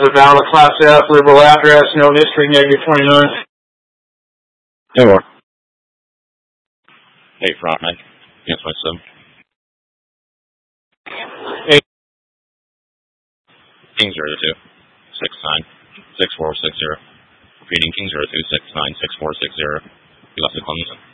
the valid Class F, liberal address, no history, -29. No more. Hey, frontman. Against my sub. Hey. King 02, 69, 6460. Repeating King 02, 69, 6460. You left the Clemson.